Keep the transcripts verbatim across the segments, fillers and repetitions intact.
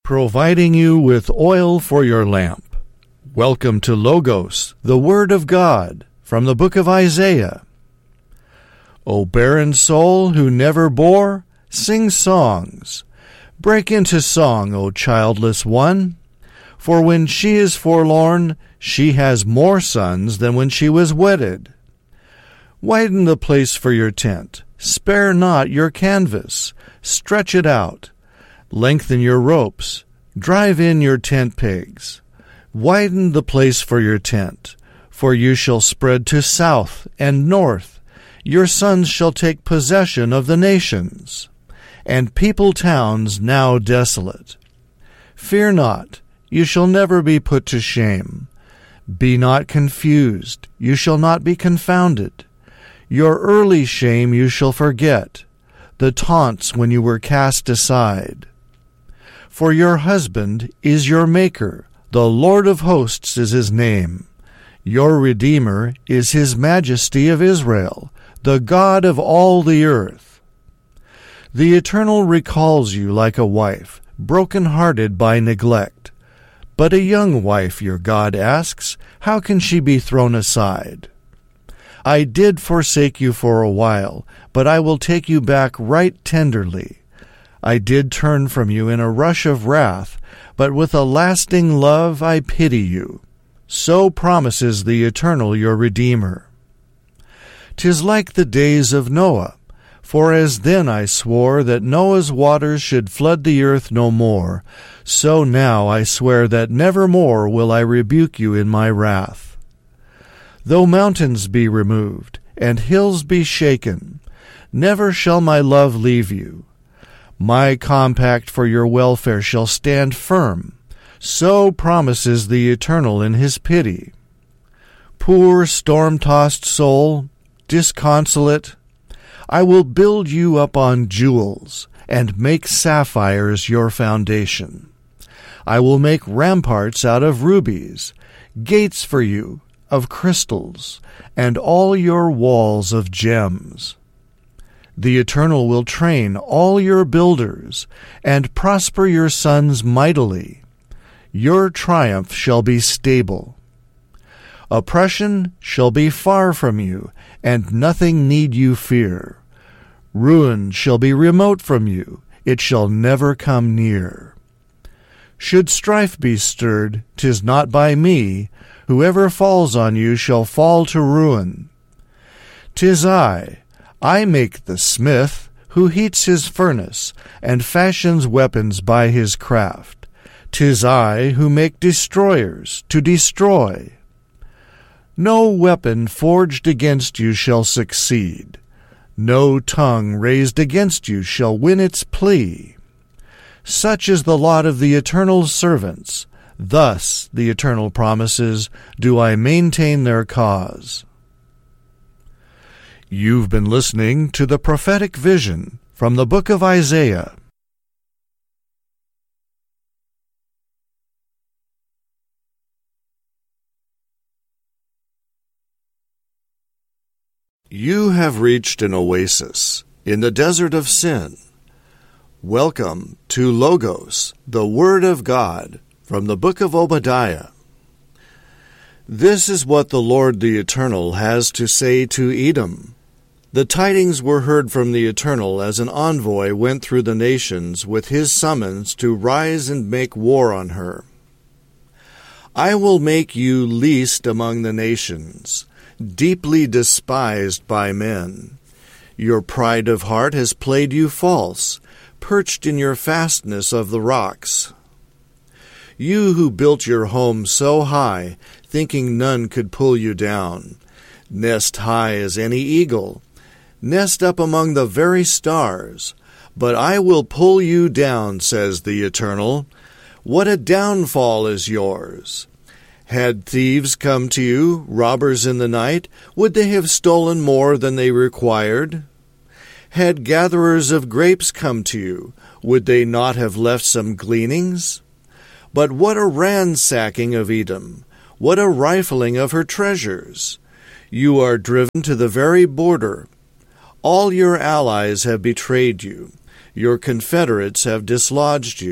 providing you with oil for your lamp. Welcome to Logos, the Word of God, from the book of Isaiah. O barren soul who never bore, sing songs. Break into song, O childless one. For when she is forlorn, she has more sons than when she was wedded. Widen the place for your tent. Spare not your canvas. Stretch it out. Lengthen your ropes. Drive in your tent pegs. Widen the place for your tent, for you shall spread to south and north. Your sons shall take possession of the nations, and people towns now desolate. Fear not, you shall never be put to shame. Be not confused, you shall not be confounded. Your early shame you shall forget, the taunts when you were cast aside. For your husband is your Maker, the Lord of hosts is his name. Your Redeemer is his majesty of Israel, the God of all the earth. The Eternal recalls you like a wife, broken-hearted by neglect. But a young wife your God asks, how can she be thrown aside? I did forsake you for a while, but I will take you back right tenderly. I did turn from you in a rush of wrath, but with a lasting love I pity you. So promises the Eternal your Redeemer. 'Tis like the days of Noah, for as then I swore that Noah's waters should flood the earth no more, so now I swear that never more will I rebuke you in my wrath. Though mountains be removed, and hills be shaken, never shall my love leave you. My compact for your welfare shall stand firm, so promises the Eternal in his pity. Poor storm-tossed soul, disconsolate, I will build you up on jewels, and make sapphires your foundation. I will make ramparts out of rubies, gates for you of crystals, and all your walls of gems. The Eternal will train all your builders, and prosper your sons mightily. Your triumph shall be stable. Oppression shall be far from you, and nothing need you fear. Ruin shall be remote from you, it shall never come near. Should strife be stirred, 'tis not by me. Whoever falls on you shall fall to ruin. 'Tis I, I make the smith, who heats his furnace, and fashions weapons by his craft. 'Tis I who make destroyers, to destroy. No weapon forged against you shall succeed. No tongue raised against you shall win its plea. Such is the lot of the Eternal's servants. Thus, the Eternal promises, do I maintain their cause. You've been listening to the prophetic vision from the book of Isaiah. You have reached an oasis in the desert of sin. Welcome to Logos, the Word of God, from the book of Obadiah. This is what the Lord the Eternal has to say to Edom. The tidings were heard from the Eternal as an envoy went through the nations with his summons to rise and make war on her. I will make you least among the nations, deeply despised by men. Your pride of heart has played you false, perched in your fastness of the rocks. You who built your home so high, thinking none could pull you down, nest high as any eagle, nest up among the very stars, but I will pull you down, says the Eternal. What a downfall is yours! Had thieves come to you, robbers in the night, would they have stolen more than they required? Had gatherers of grapes come to you, would they not have left some gleanings? But what a ransacking of Edom! What a rifling of her treasures! You are driven to the very border. All your allies have betrayed you. Your confederates have dislodged you.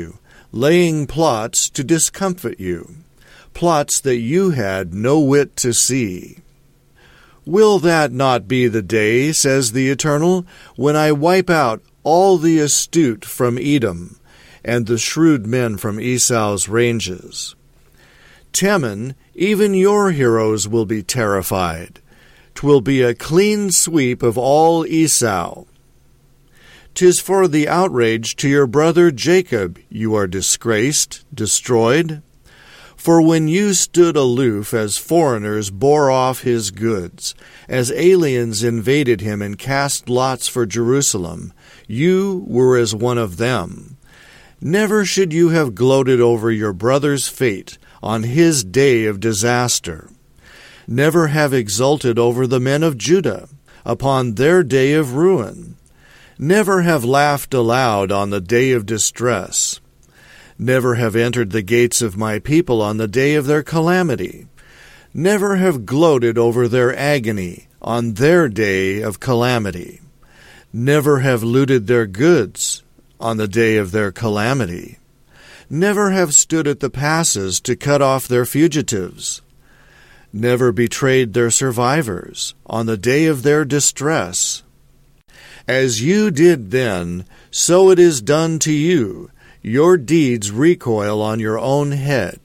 laying plots to discomfit you, plots that you had no wit to see. Will that not be the day, says the Eternal, when I wipe out all the astute from Edom, and the shrewd men from Esau's ranges? Teman, even your heroes will be terrified. 'Twill be a clean sweep of all Esau. 'Tis for the outrage to your brother Jacob you are disgraced, destroyed. For when you stood aloof as foreigners bore off his goods, as aliens invaded him and cast lots for Jerusalem, you were as one of them. Never should you have gloated over your brother's fate on his day of disaster. Never have exulted over the men of Judah upon their day of ruin. Never have laughed aloud on the day of distress. Never have entered the gates of my people on the day of their calamity. Never have gloated over their agony on their day of calamity. Never have looted their goods on the day of their calamity. Never have stood at the passes to cut off their fugitives. Never betrayed their survivors on the day of their distress. As you did then, so it is done to you. Your deeds recoil on your own head.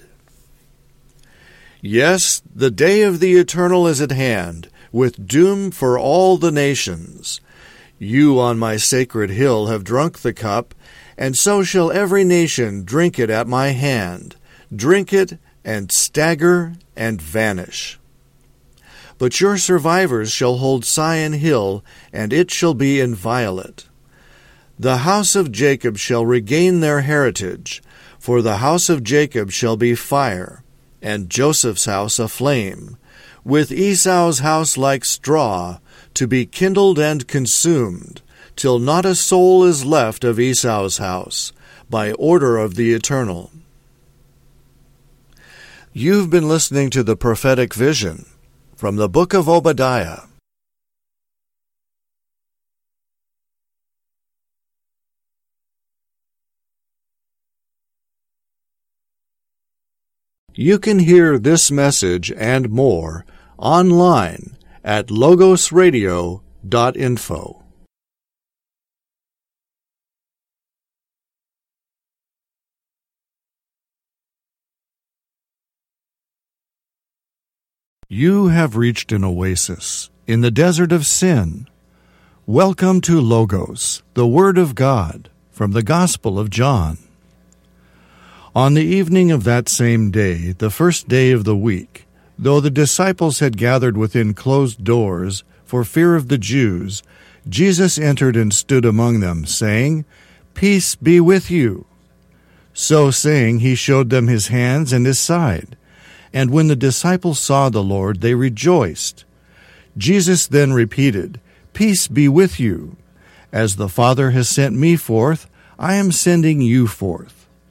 Yes, the day of the Eternal is at hand, with doom for all the nations. You on my sacred hill have drunk the cup, and so shall every nation drink it at my hand, drink it and stagger and vanish. But your survivors shall hold Sion Hill, and it shall be inviolate. The house of Jacob shall regain their heritage, for the house of Jacob shall be fire, and Joseph's house a flame, with Esau's house like straw, to be kindled and consumed, till not a soul is left of Esau's house, by order of the Eternal. You've been listening to the prophetic vision from the book of Obadiah. You can hear this message and more online at logos radio dot info. You have reached an oasis in the desert of sin. Welcome to Logos, the Word of God, from the Gospel of John. On the evening of that same day, the first day of the week, though the disciples had gathered within closed doors for fear of the Jews, Jesus entered and stood among them, saying, "Peace be with you." So saying, he showed them his hands and his side. And when the disciples saw the Lord, they rejoiced. Jesus then repeated, "Peace be with you. As the Father has sent me forth, I am sending you forth."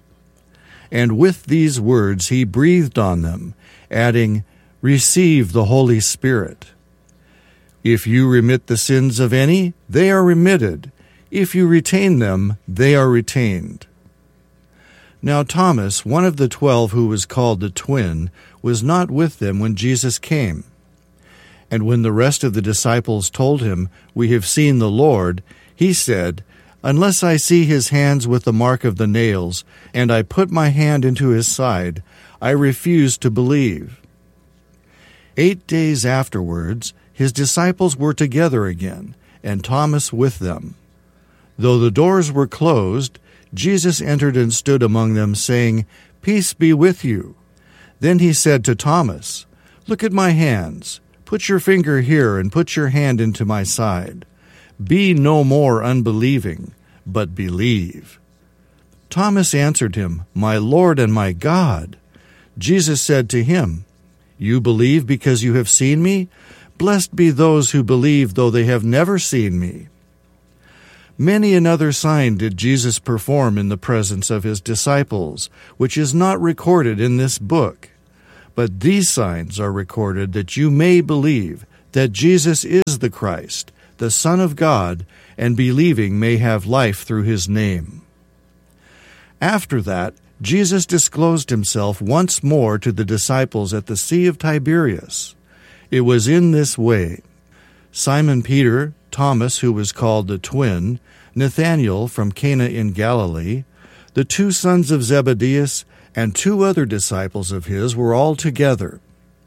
And with these words he breathed on them, adding, "Receive the Holy Spirit. If you remit the sins of any, they are remitted. If you retain them, they are retained." Now Thomas, one of the twelve who was called the twin, was not with them when Jesus came. And when the rest of the disciples told him, "We have seen the Lord," he said, "Unless I see his hands with the mark of the nails, and I put my hand into his side, I refuse to believe." Eight days afterwards, his disciples were together again, and Thomas with them. Though the doors were closed, Jesus entered and stood among them, saying, "Peace be with you." Then he said to Thomas, "Look at my hands. Put your finger here and put your hand into my side. Be no more unbelieving, but believe." Thomas answered him, "My Lord and my God." Jesus said to him, "You believe because you have seen me? Blessed be those who believe though they have never seen me." Many another sign did Jesus perform in the presence of his disciples, which is not recorded in this book. But these signs are recorded that you may believe that Jesus is the Christ, the Son of God, and believing may have life through his name. After that, Jesus disclosed himself once more to the disciples at the Sea of Tiberias. It was in this way. Simon Peter, Thomas, who was called the twin, Nathanael from Cana in Galilee, the two sons of Zebedee, and two other disciples of his were all together.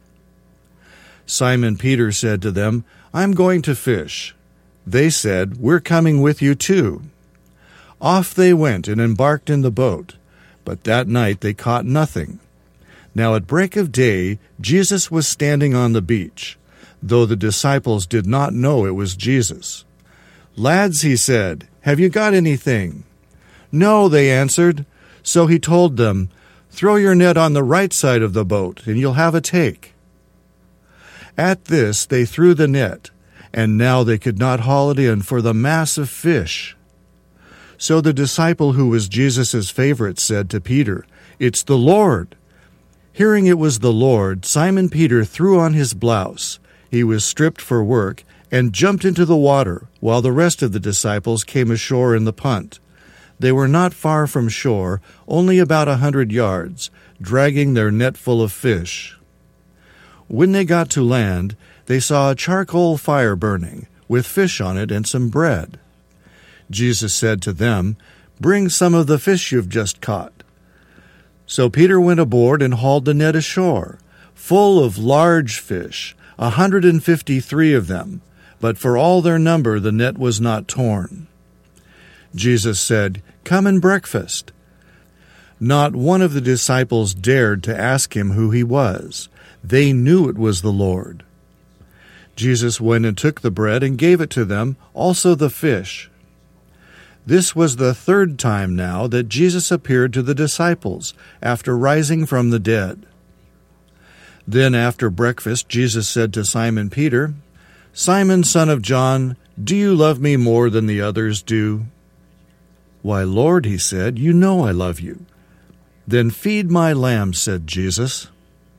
Simon Peter said to them, "I'm going to fish." They said, "We're coming with you too." Off they went and embarked in the boat, but that night they caught nothing. Now at break of day, Jesus was standing on the beach, though the disciples did not know it was Jesus. "Lads," he said, "have you got anything?" "No," they answered. So he told them, "Throw your net on the right side of the boat, and you'll have a take." At this they threw the net, and now they could not haul it in for the mass of fish. So the disciple who was Jesus' favorite said to Peter, "It's the Lord." Hearing it was the Lord, Simon Peter threw on his blouse. He was stripped for work, and jumped into the water, while the rest of the disciples came ashore in the punt. They were not far from shore, only about a hundred yards, dragging their net full of fish. When they got to land, they saw a charcoal fire burning, with fish on it and some bread. Jesus said to them, "Bring some of the fish you've just caught." So Peter went aboard and hauled the net ashore, full of large fish, a hundred and fifty-three of them, but for all their number the net was not torn. Jesus said, "Come and breakfast." Not one of the disciples dared to ask him who he was. They knew it was the Lord. Jesus went and took the bread and gave it to them, also the fish. This was the third time now that Jesus appeared to the disciples after rising from the dead. Then after breakfast, Jesus said to Simon Peter, "Simon, son of John, do you love me more than the others do?" "Why, Lord," he said, "you know I love you." "Then feed my lambs," said Jesus.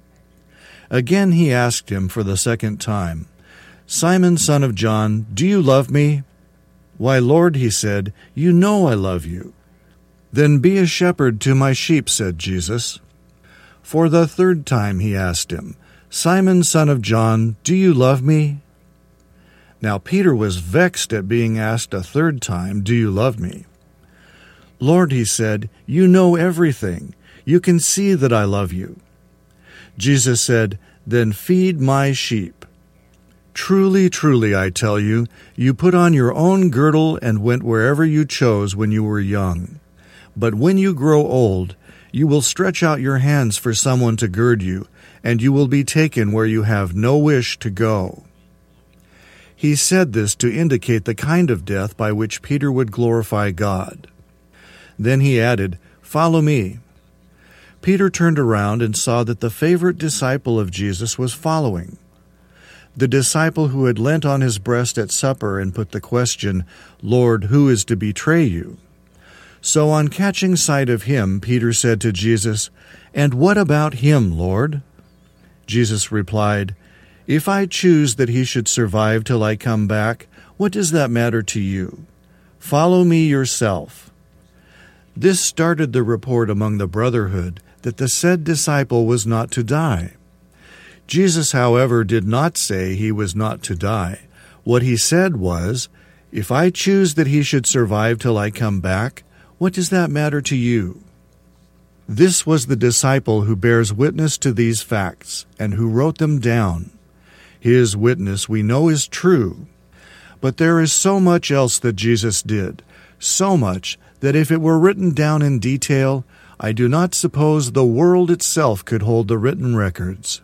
Again he asked him for the second time, "Simon, son of John, do you love me?" "Why, Lord," he said, "you know I love you." "Then be a shepherd to my sheep," said Jesus. For the third time he asked him, "Simon, son of John, do you love me?" Now Peter was vexed at being asked a third time, "Do you love me?" "Lord," he said, "you know everything. You can see that I love you." Jesus said, "Then feed my sheep. Truly, truly, I tell you, you put on your own girdle and went wherever you chose when you were young. But when you grow old, you will stretch out your hands for someone to gird you, and you will be taken where you have no wish to go." He said this to indicate the kind of death by which Peter would glorify God. Then he added, "Follow me." Peter turned around and saw that the favorite disciple of Jesus was following. The disciple who had leant on his breast at supper and put the question, "Lord, who is to betray you?" So on catching sight of him, Peter said to Jesus, "And what about him, Lord?" Jesus replied, "If I choose that he should survive till I come back, what does that matter to you? Follow me yourself." This started the report among the brotherhood that the said disciple was not to die. Jesus, however, did not say he was not to die. What he said was, "If I choose that he should survive till I come back, what does that matter to you?" This was the disciple who bears witness to these facts and who wrote them down. His witness we know is true. But there is so much else that Jesus did, so much that if it were written down in detail, I do not suppose the world itself could hold the written records.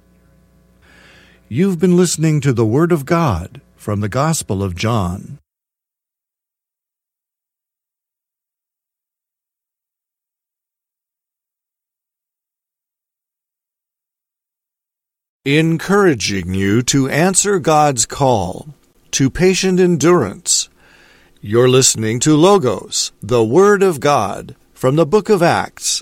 You've been listening to the Word of God from the Gospel of John. Encouraging you to answer God's call to patient endurance. You're listening to Logos, the Word of God, from the book of Acts.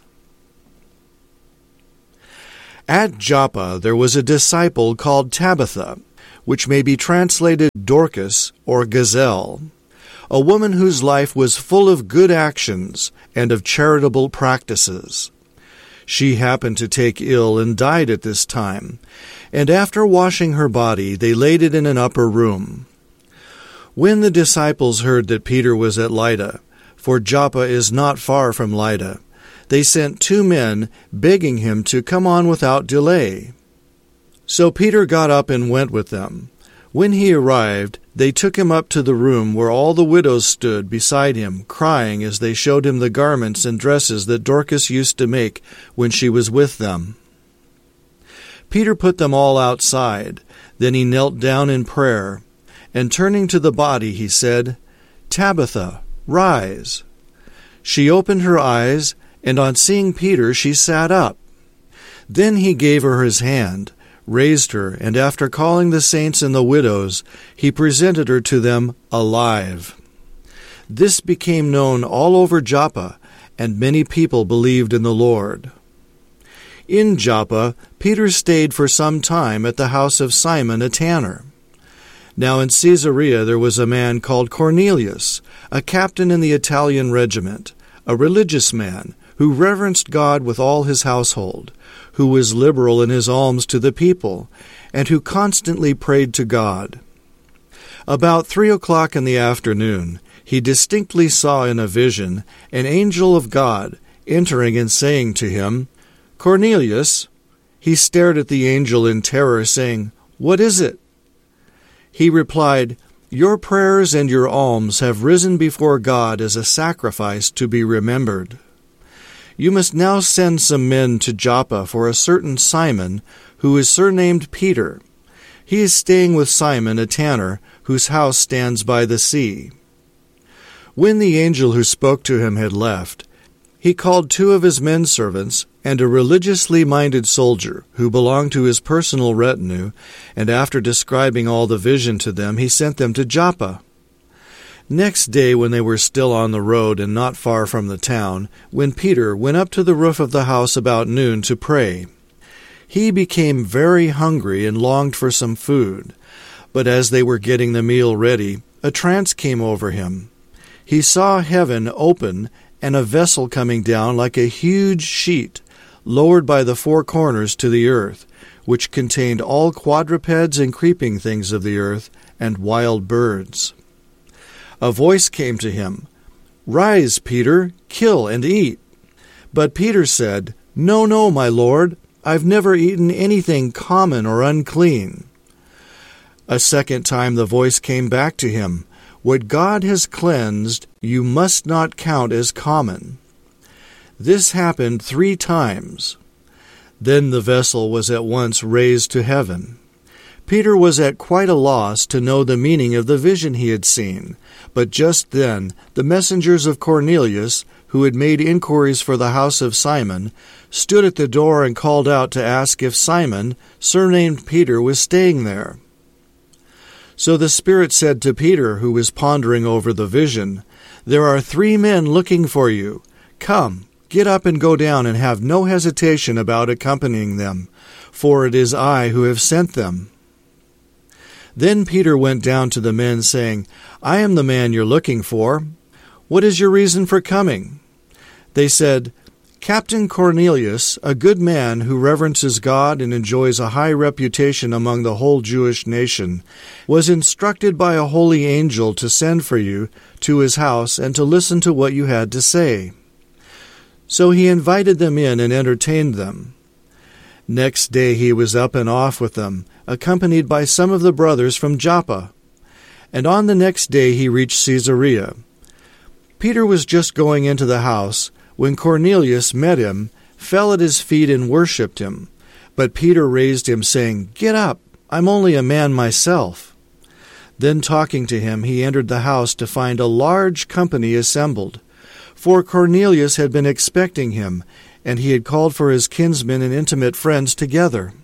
At Joppa there was a disciple called Tabitha, which may be translated Dorcas or Gazelle. a woman whose life was full of good actions and of charitable practices. She happened to take ill and died at this time, and after washing her body, they laid it in an upper room. When the disciples heard that Peter was at Lydda, for Joppa is not far from Lydda, they sent two men, begging him to come on without delay. So Peter got up and went with them. When he arrived, they took him up to the room where all the widows stood beside him, crying as they showed him the garments and dresses that Dorcas used to make when she was with them. Peter put them all outside. Then he knelt down in prayer, and turning to the body he said, "Tabitha, rise." She opened her eyes, and on seeing Peter she sat up. Then he gave her his hand, raised her, and after calling the saints and the widows, he presented her to them alive. This became known all over Joppa, and many people believed in the Lord. In Joppa, Peter stayed for some time at the house of Simon a tanner. Now in Caesarea there was a man called Cornelius, a captain in the Italian regiment, a religious man, who reverenced God with all his household, who was liberal in his alms to the people, and who constantly prayed to God. About three o'clock in the afternoon, he distinctly saw in a vision an angel of God entering and saying to him, "Cornelius." He stared at the angel in terror, saying, "What is it?" He replied, "Your prayers and your alms have risen before God as a sacrifice to be remembered. You must now send some men to Joppa for a certain Simon, who is surnamed Peter. He is staying with Simon, a tanner, whose house stands by the sea." When the angel who spoke to him had left, he called two of his men servants and a religiously minded soldier who belonged to his personal retinue, and after describing all the vision to them, he sent them to Joppa. Next day, when they were still on the road and not far from the town, when Peter went up to the roof of the house about noon to pray, he became very hungry and longed for some food. But as they were getting the meal ready, a trance came over him. He saw heaven open and a vessel coming down like a huge sheet, lowered by the four corners to the earth, which contained all quadrupeds and creeping things of the earth and wild birds. A voice came to him, "Rise, Peter, kill and eat." But Peter said, "No, no, my Lord, I've never eaten anything common or unclean." A second time the voice came back to him, "What God has cleansed, you must not count as common." This happened three times. Then the vessel was at once raised to heaven. Peter was at quite a loss to know the meaning of the vision he had seen, but just then the messengers of Cornelius, who had made inquiries for the house of Simon, stood at the door and called out to ask if Simon, surnamed Peter, was staying there. So the Spirit said to Peter, who was pondering over the vision, "There are three men looking for you. Come, get up and go down, and have no hesitation about accompanying them, for it is I who have sent them." Then Peter went down to the men, saying, "I am the man you're looking for. What is your reason for coming?" They said, "Captain Cornelius, a good man who reverences God and enjoys a high reputation among the whole Jewish nation, was instructed by a holy angel to send for you to his house and to listen to what you had to say." So he invited them in and entertained them. Next day he was up and off with them, accompanied by some of the brothers from Joppa. And on the next day he reached Caesarea. Peter was just going into the house when Cornelius met him, fell at his feet and worshipped him. But Peter raised him, saying, "Get up, I'm only a man myself." Then talking to him, he entered the house to find a large company assembled. For Cornelius had been expecting him, and he had called for his kinsmen and intimate friends together.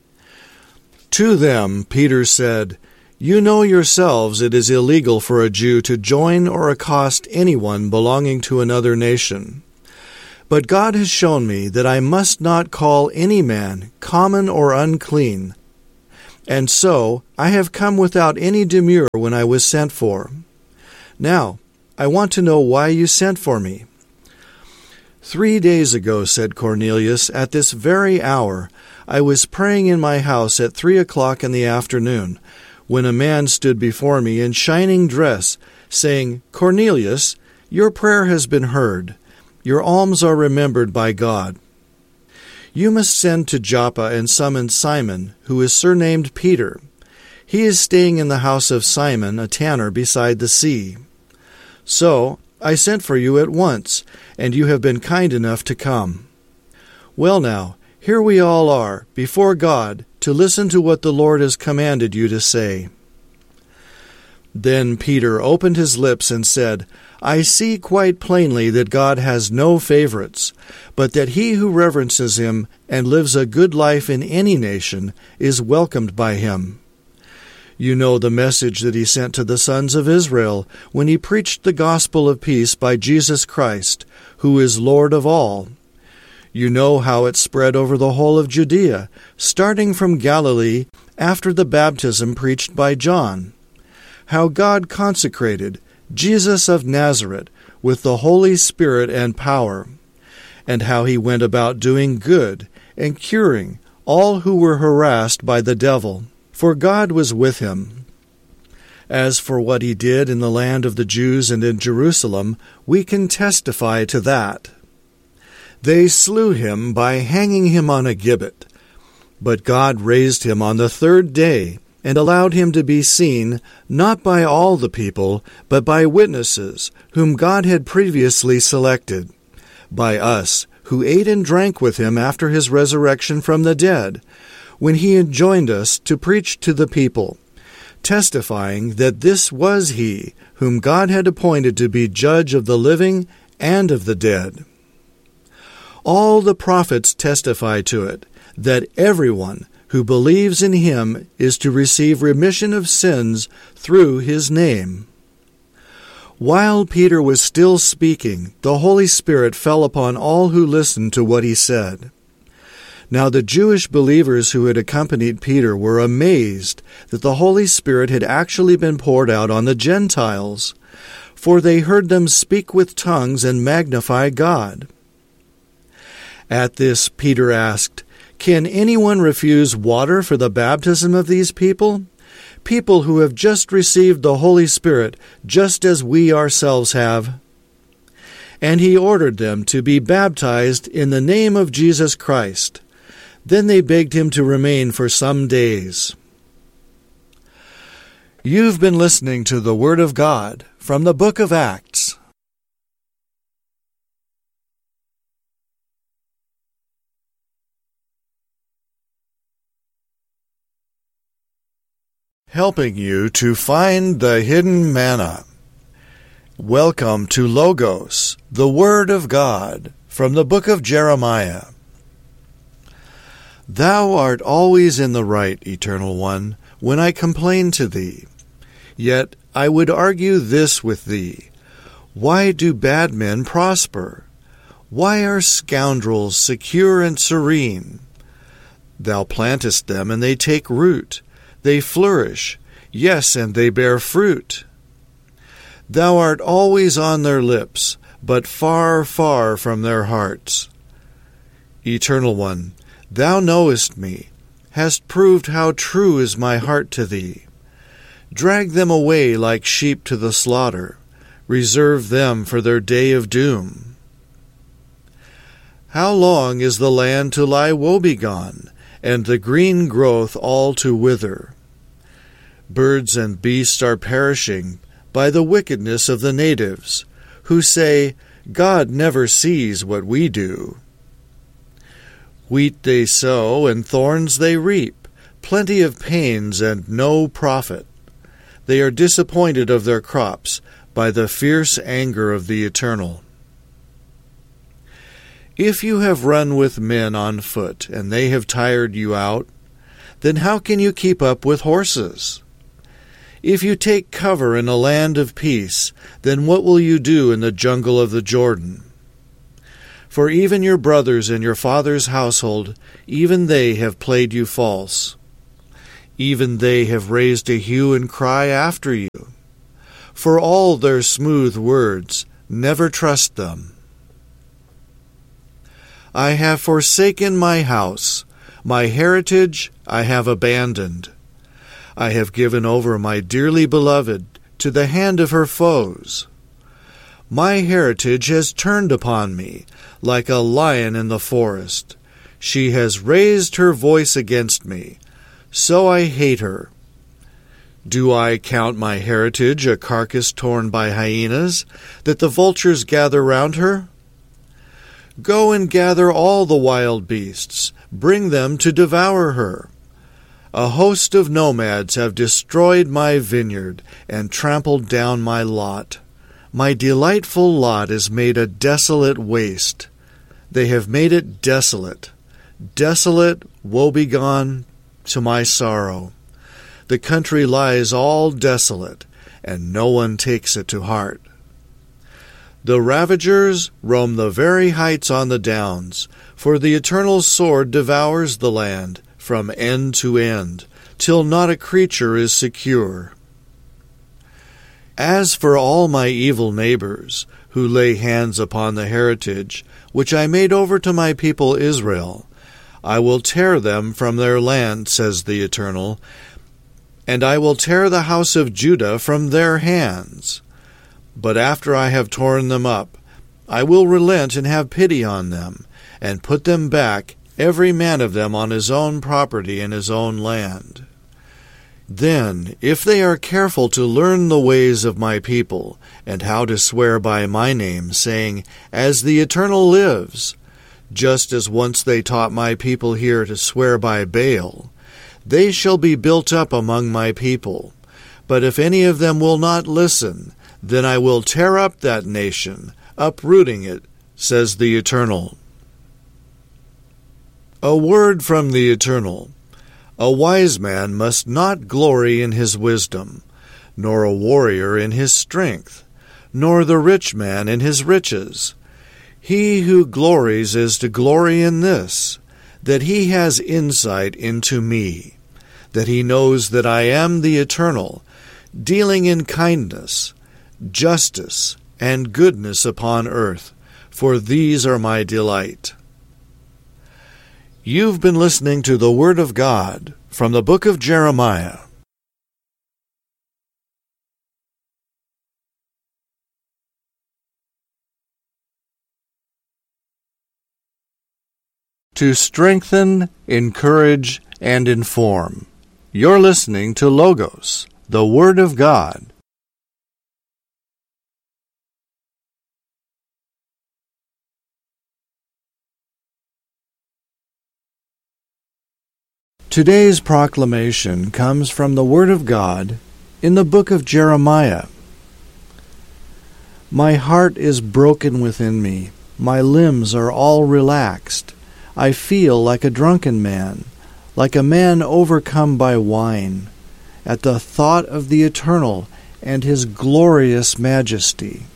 To them Peter said, "You know yourselves it is illegal for a Jew to join or accost anyone belonging to another nation. But God has shown me that I must not call any man common or unclean. And so I have come without any demur when I was sent for. Now, I want to know why you sent for me." "Three days ago," said Cornelius, "at this very hour, I was praying in my house at three o'clock in the afternoon, when a man stood before me in shining dress, saying, 'Cornelius, your prayer has been heard. Your alms are remembered by God. You must send to Joppa and summon Simon, who is surnamed Peter. He is staying in the house of Simon, a tanner beside the sea.' So I sent for you at once, and you have been kind enough to come. Well now, here we all are, before God, to listen to what the Lord has commanded you to say." Then Peter opened his lips and said, "I see quite plainly that God has no favorites, but that he who reverences him and lives a good life in any nation is welcomed by him. You know the message that he sent to the sons of Israel when he preached the gospel of peace by Jesus Christ, who is Lord of all. You know how it spread over the whole of Judea, starting from Galilee after the baptism preached by John. How God consecrated Jesus of Nazareth with the Holy Spirit and power, and how he went about doing good and curing all who were harassed by the devil, for God was with him. As for what he did in the land of the Jews and in Jerusalem, we can testify to that. They slew him by hanging him on a gibbet, but God raised him on the third day and allowed him to be seen, not by all the people, but by witnesses whom God had previously selected, by us, who ate and drank with him after his resurrection from the dead, when he had joined us to preach to the people, testifying that this was he whom God had appointed to be judge of the living and of the dead. All the prophets testify to it, that everyone who believes in him is to receive remission of sins through his name." While Peter was still speaking, the Holy Spirit fell upon all who listened to what he said. Now the Jewish believers who had accompanied Peter were amazed that the Holy Spirit had actually been poured out on the Gentiles, for they heard them speak with tongues and magnify God. At this, Peter asked, "Can anyone refuse water for the baptism of these people? People who have just received the Holy Spirit, just as we ourselves have." And he ordered them to be baptized in the name of Jesus Christ. Then they begged him to remain for some days. You've been listening to the Word of God from the book of Acts. Helping you to find the hidden manna. Welcome to Logos, the Word of God, from the book of Jeremiah. Thou art always in the right, Eternal One, when I complain to thee. Yet I would argue this with thee. Why do bad men prosper? Why are scoundrels secure and serene? Thou plantest them, and they take root. They flourish, yes, and they bear fruit. Thou art always on their lips, but far, far from their hearts. Eternal One, thou knowest me, hast proved how true is my heart to thee. Drag them away like sheep to the slaughter. Reserve them for their day of doom. How long is the land to lie woebegone, and the green growth all to wither? Birds and beasts are perishing by the wickedness of the natives, who say, God never sees what we do. Wheat they sow, and thorns they reap, plenty of pains and no profit. They are disappointed of their crops by the fierce anger of the Eternal. If you have run with men on foot, and they have tired you out, then how can you keep up with horses? If you take cover in a land of peace, then what will you do in the jungle of the Jordan? For even your brothers in your father's household, even they have played you false. Even they have raised a hue and cry after you. For all their smooth words, never trust them. I have forsaken my house, my heritage I have abandoned. I have given over my dearly beloved to the hand of her foes. My heritage has turned upon me, like a lion in the forest. She has raised her voice against me, so I hate her. Do I count my heritage a carcass torn by hyenas, that the vultures gather round her? Go and gather all the wild beasts, bring them to devour her. A host of nomads have destroyed my vineyard and trampled down my lot. My delightful lot is made a desolate waste. They have made it desolate, desolate, woebegone, to my sorrow. The country lies all desolate, and no one takes it to heart. The ravagers roam the very heights on the downs, for the eternal sword devours the land from end to end, till not a creature is secure. As for all my evil neighbors, who lay hands upon the heritage, which I made over to my people Israel, I will tear them from their land, says the Eternal, and I will tear the house of Judah from their hands. But after I have torn them up, I will relent and have pity on them, and put them back, every man of them on his own property in his own land. Then, if they are careful to learn the ways of my people, and how to swear by my name, saying, As the Eternal lives, just as once they taught my people here to swear by Baal, they shall be built up among my people. But if any of them will not listen, then I will tear up that nation, uprooting it, says the Eternal. A word from the Eternal. A wise man must not glory in his wisdom, nor a warrior in his strength, nor the rich man in his riches. He who glories is to glory in this, that he has insight into me, that he knows that I am the Eternal, dealing in kindness, justice, and goodness upon earth, for these are my delight. You've been listening to the Word of God from the book of Jeremiah. To strengthen, encourage, and inform. You're listening to Logos, the Word of God. Today's proclamation comes from the Word of God in the book of Jeremiah. My heart is broken within me. My limbs are all relaxed. I feel like a drunken man, like a man overcome by wine, at the thought of the Eternal and His glorious majesty.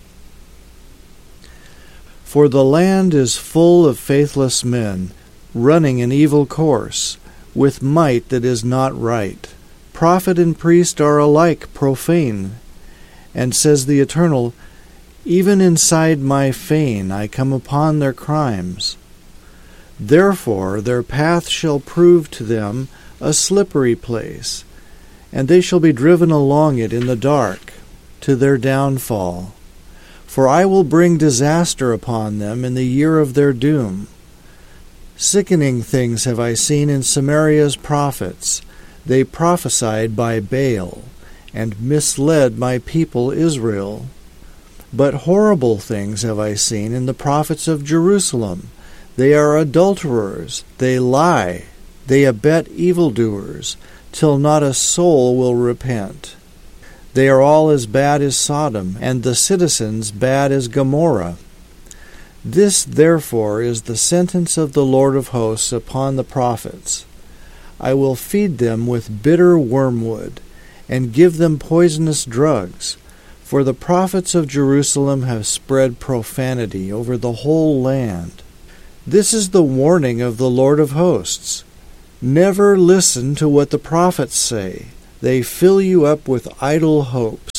For the land is full of faithless men, running an evil course, with might that is not right. Prophet and priest are alike profane. And says the Eternal, even inside my fane I come upon their crimes. Therefore their path shall prove to them a slippery place, and they shall be driven along it in the dark, to their downfall. For I will bring disaster upon them in the year of their doom. Sickening things have I seen in Samaria's prophets. They prophesied by Baal, and misled my people Israel. But horrible things have I seen in the prophets of Jerusalem. They are adulterers, they lie, they abet evildoers, till not a soul will repent. They are all as bad as Sodom, and the citizens bad as Gomorrah. This, therefore, is the sentence of the Lord of hosts upon the prophets. I will feed them with bitter wormwood, and give them poisonous drugs, for the prophets of Jerusalem have spread profanity over the whole land. This is the warning of the Lord of hosts. Never listen to what the prophets say. They fill you up with idle hopes.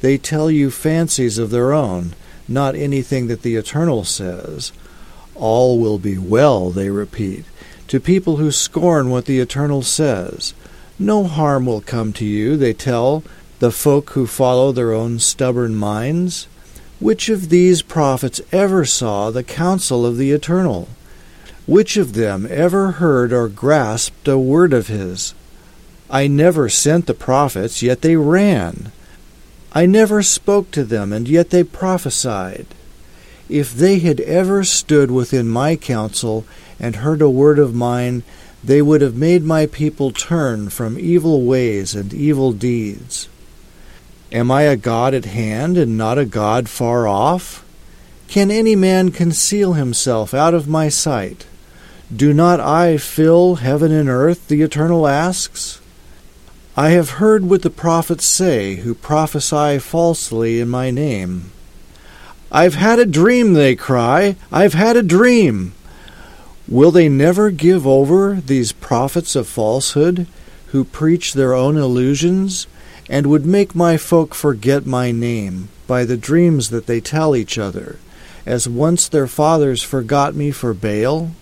They tell you fancies of their own, not anything that the Eternal says. All will be well, they repeat, to people who scorn what the Eternal says. No harm will come to you, they tell the folk who follow their own stubborn minds. Which of these prophets ever saw the counsel of the Eternal? Which of them ever heard or grasped a word of his? I never sent the prophets, yet they ran. I never spoke to them, and yet they prophesied. If they had ever stood within my counsel and heard a word of mine, they would have made my people turn from evil ways and evil deeds. Am I a God at hand and not a God far off? Can any man conceal himself out of my sight? Do not I fill heaven and earth, the Eternal asks? I have heard what the prophets say, who prophesy falsely in my name. I've had a dream, they cry. I've had a dream. Will they never give over, these prophets of falsehood, who preach their own illusions, and would make my folk forget my name by the dreams that they tell each other, as once their fathers forgot me for Baal?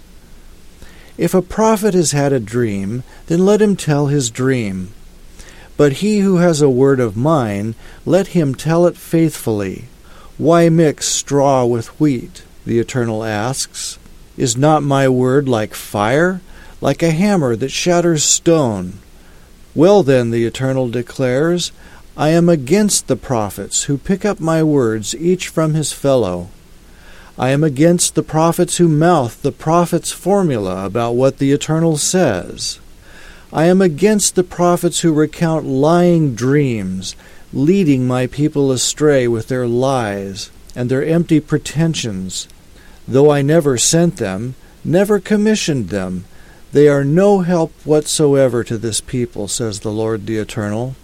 If a prophet has had a dream, then let him tell his dream. But he who has a word of mine, let him tell it faithfully. Why mix straw with wheat? The Eternal asks. Is not my word like fire, like a hammer that shatters stone? Well then, the Eternal declares, I am against the prophets who pick up my words, each from his fellow. I am against the prophets who mouth the prophet's formula about what the Eternal says. I am against the prophets who recount lying dreams, leading my people astray with their lies and their empty pretensions. Though I never sent them, never commissioned them, they are no help whatsoever to this people, says the Lord the Eternal.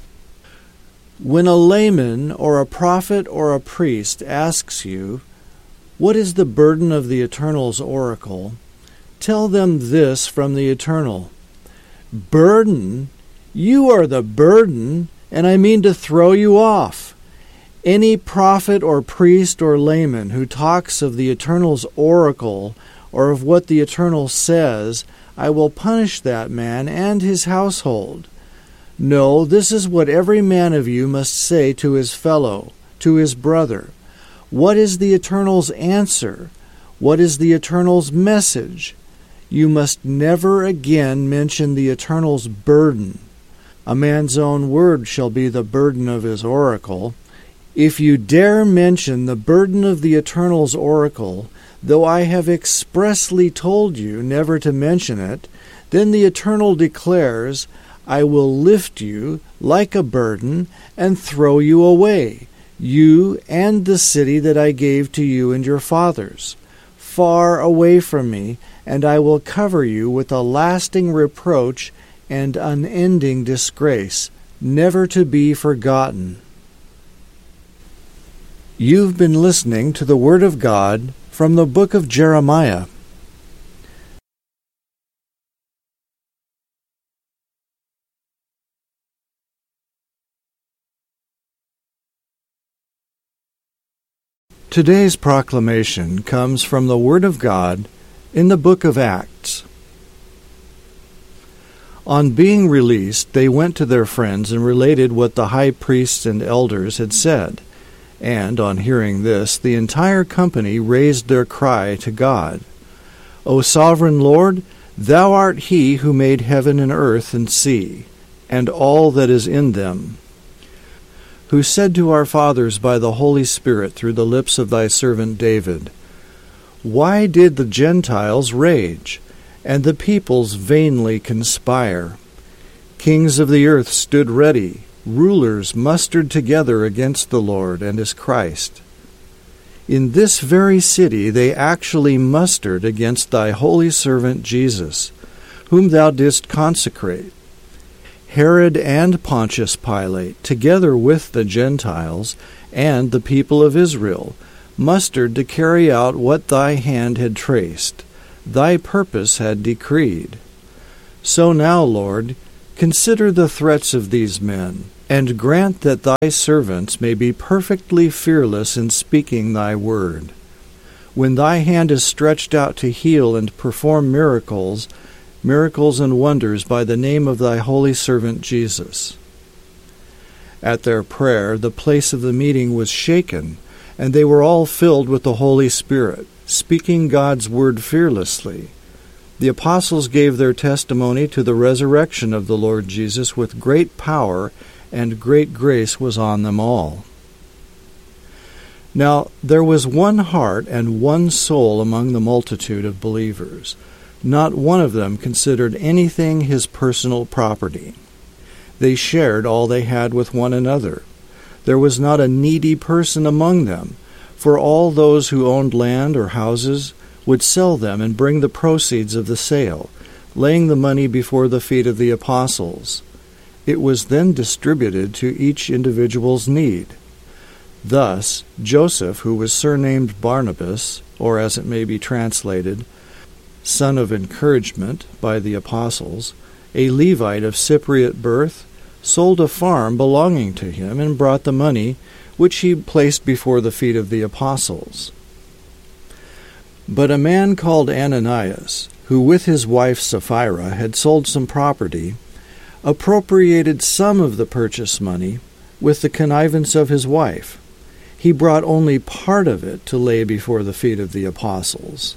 When a layman or a prophet or a priest asks you, what is the burden of the Eternal's oracle? Tell them this from the Eternal. Burden? You are the burden, and I mean to throw you off. Any prophet or priest or layman who talks of the Eternal's oracle or of what the Eternal says, I will punish that man and his household. No, this is what every man of you must say to his fellow, to his brother. What is the Eternal's answer? What is the Eternal's message? You must never again mention the Eternal's burden. A man's own word shall be the burden of his oracle. If you dare mention the burden of the Eternal's oracle, though I have expressly told you never to mention it, then the Eternal declares, I will lift you like a burden and throw you away, you and the city that I gave to you and your fathers, far away from me, and I will cover you with a lasting reproach and unending disgrace, never to be forgotten. You've been listening to the Word of God from the book of Jeremiah. Today's proclamation comes from the Word of God in the book of Acts. On being released, they went to their friends and related what the high priests and elders had said. And on hearing this, the entire company raised their cry to God. O sovereign Lord, thou art he who made heaven and earth and sea, and all that is in them, who said to our fathers by the Holy Spirit through the lips of thy servant David, why did the Gentiles rage, and the peoples vainly conspire? Kings of the earth stood ready, rulers mustered together against the Lord and his Christ. In this very city they actually mustered against thy holy servant Jesus, whom thou didst consecrate. Herod and Pontius Pilate, together with the Gentiles and the people of Israel, mustered to carry out what thy hand had traced, thy purpose had decreed. So now, Lord, consider the threats of these men, And grant that thy servants may be perfectly fearless in speaking thy word. When thy hand is stretched out to heal and perform miracles, miracles and wonders by the name of thy holy servant Jesus. At their prayer, the place of the meeting was shaken, and they were all filled with the Holy Spirit, speaking God's word fearlessly. The apostles gave their testimony to the resurrection of the Lord Jesus with great power, and great grace was on them all. Now there was one heart and one soul among the multitude of believers. Not one of them considered anything his personal property. They shared all they had with one another. There was not a needy person among them, for all those who owned land or houses would sell them and bring the proceeds of the sale, laying the money before the feet of the apostles. It was then distributed to each individual's need. Thus, Joseph, who was surnamed Barnabas, or as it may be translated, son of encouragement by the apostles, a Levite of Cypriot birth, sold a farm belonging to him and brought the money, which he placed before the feet of the apostles. But a man called Ananias, who with his wife Sapphira had sold some property, appropriated some of the purchase money with the connivance of his wife. He brought only part of it to lay before the feet of the apostles.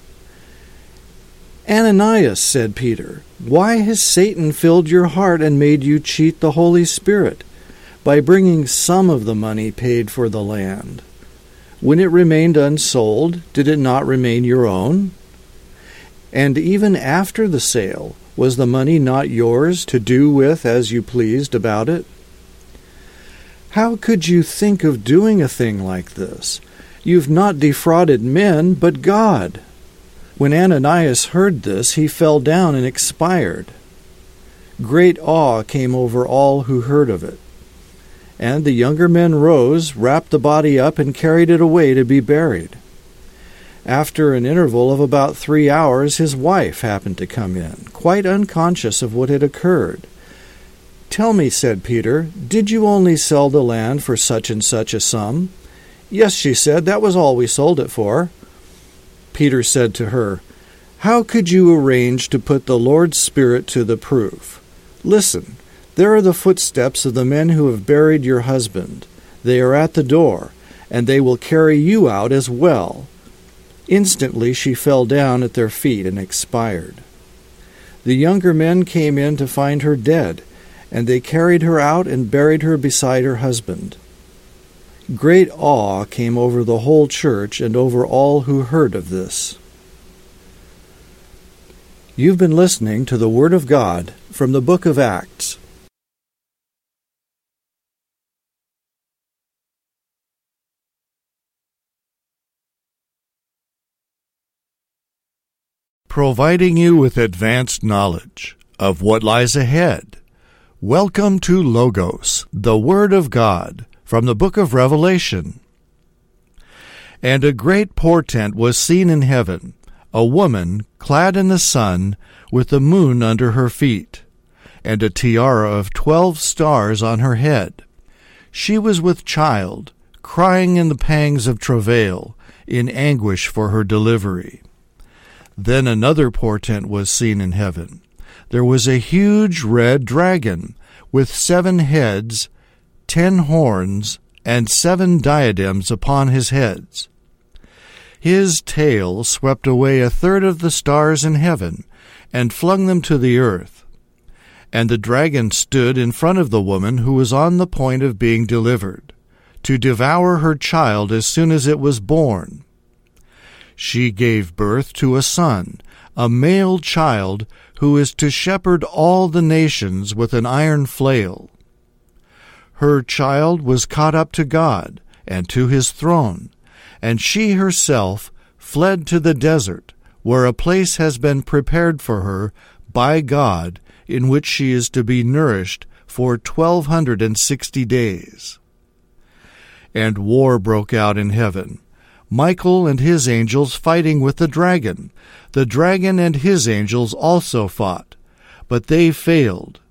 Ananias, said Peter, why has Satan filled your heart and made you cheat the Holy Spirit by bringing some of the money paid for the land? When it remained unsold, did it not remain your own? And even after the sale, was the money not yours to do with as you pleased about it? How could you think of doing a thing like this? You've not defrauded men, but God. When Ananias heard this, he fell down and expired. Great awe came over all who heard of it. And the younger men rose, wrapped the body up, and carried it away to be buried. After an interval of about three hours, his wife happened to come in, quite unconscious of what had occurred. Tell me, said Peter, did you only sell the land for such and such a sum? Yes, she said, that was all we sold it for. Peter said to her, how could you arrange to put the Lord's Spirit to the proof? Listen, there are the footsteps of the men who have buried your husband. They are at the door, and they will carry you out as well. Instantly she fell down at their feet and expired. The younger men came in to find her dead, and they carried her out and buried her beside her husband. Great awe came over the whole church and over all who heard of this. You've been listening to the Word of God from the book of Acts. Providing you with advanced knowledge of what lies ahead. Welcome to Logos, the Word of God, from the book of Revelation. And a great portent was seen in heaven, a woman clad in the sun, with the moon under her feet, and a tiara of twelve stars on her head. She was with child, crying in the pangs of travail, in anguish for her delivery. Then another portent was seen in heaven. There was a huge red dragon, with seven heads, ten horns, and seven diadems upon his heads. His tail swept away a third of the stars in heaven, and flung them to the earth. And the dragon stood in front of the woman who was on the point of being delivered, to devour her child as soon as it was born. She gave birth to a son, a male child, who is to shepherd all the nations with an iron flail. Her child was caught up to God and to his throne, and she herself fled to the desert, where a place has been prepared for her by God, in which she is to be nourished for twelve hundred and sixty days. And war broke out in heaven, Michael and his angels fighting with the dragon. The dragon and his angels also fought, but they failed,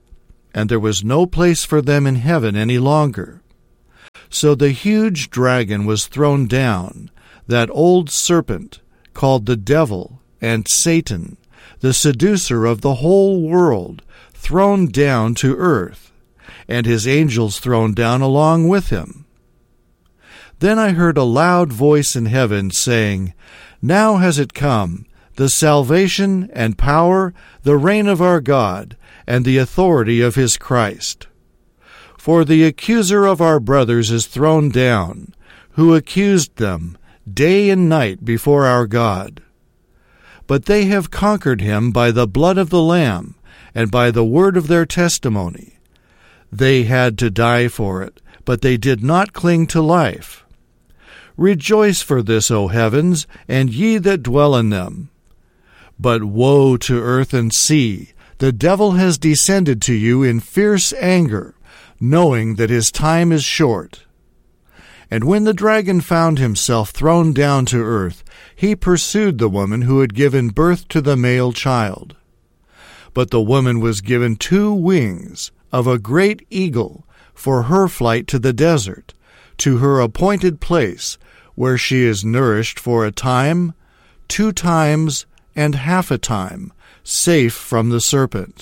and there was no place for them in heaven any longer. So the huge dragon was thrown down, that old serpent, called the devil and Satan, the seducer of the whole world, thrown down to earth, and his angels thrown down along with him. Then I heard a loud voice in heaven saying, Now has it come, the salvation and power, the reign of our God, and the authority of his Christ. For the accuser of our brothers is thrown down, who accused them day and night before our God. But they have conquered him by the blood of the Lamb, and by the word of their testimony. They had to die for it, but they did not cling to life. Rejoice for this, O heavens, and ye that dwell in them. But woe to earth and sea! The devil has descended to you in fierce anger, knowing that his time is short. And when the dragon found himself thrown down to earth, he pursued the woman who had given birth to the male child. But the woman was given two wings of a great eagle for her flight to the desert, to her appointed place, where she is nourished for a time, two times, and half a time, safe from the serpent.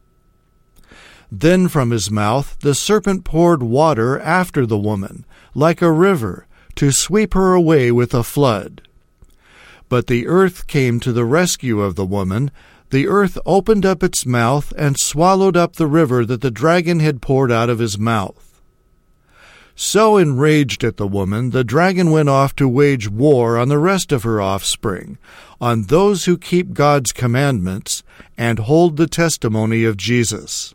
Then from his mouth the serpent poured water after the woman, like a river, to sweep her away with a flood. But the earth came to the rescue of the woman. The earth opened up its mouth and swallowed up the river that the dragon had poured out of his mouth. So enraged at the woman, the dragon went off to wage war on the rest of her offspring, on those who keep God's commandments and hold the testimony of Jesus.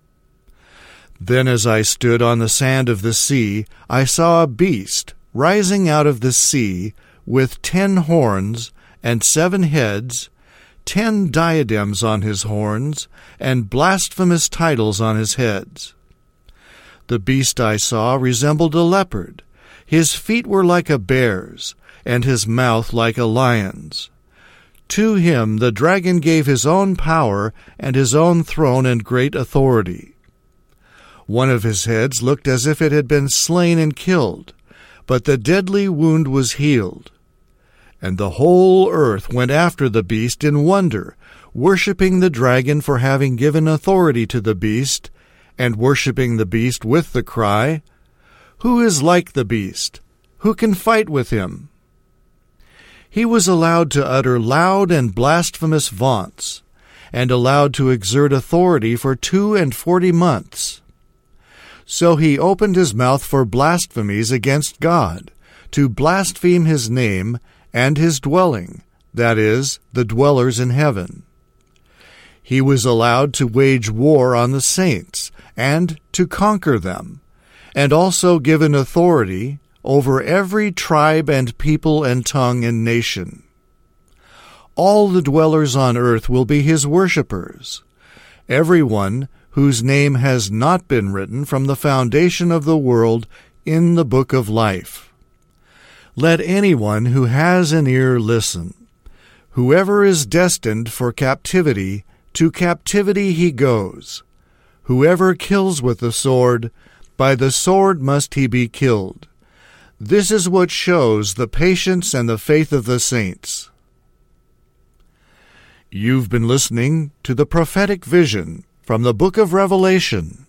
Then as I stood on the sand of the sea, I saw a beast rising out of the sea with ten horns and seven heads, ten diadems on his horns, and blasphemous titles on his heads. The beast I saw resembled a leopard. His feet were like a bear's, and his mouth like a lion's. To him the dragon gave his own power and his own throne and great authority. One of his heads looked as if it had been slain and killed, but the deadly wound was healed. And the whole earth went after the beast in wonder, worshipping the dragon for having given authority to the beast, and worshipping the beast with the cry, Who is like the beast? Who can fight with him? He was allowed to utter loud and blasphemous vaunts, and allowed to exert authority for two and forty months. So he opened his mouth for blasphemies against God, to blaspheme his name and his dwelling, that is, the dwellers in heaven. He was allowed to wage war on the saints, and to conquer them, and also given authority over every tribe and people and tongue and nation. All the dwellers on earth will be his worshippers, everyone whose name has not been written from the foundation of the world in the book of life. Let anyone who has an ear listen. Whoever is destined for captivity, to captivity he goes. Whoever kills with the sword, by the sword must he be killed. This is what shows the patience and the faith of the saints. You've been listening to the prophetic vision from the book of Revelation.